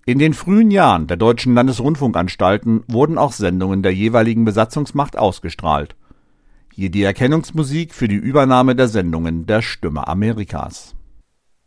In den frühen Jahren der deutschen Landesrundfunkanstalten wurden auch Sendungen der jeweiligen Besatzungsmacht ausgestrahlt. Hier die Erkennungsmusik für die Übernahme der Sendungen der Stimme Amerikas.